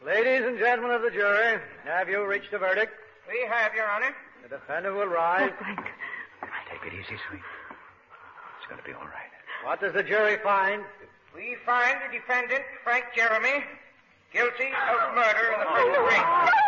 Ladies and gentlemen of the jury, have you reached a verdict? We have, Your Honor. The defendant will rise. Frank. Take it easy, sweet. It's going to be all right. What does the jury find? We find the defendant, Frank Jeremy, guilty of murder in the first degree.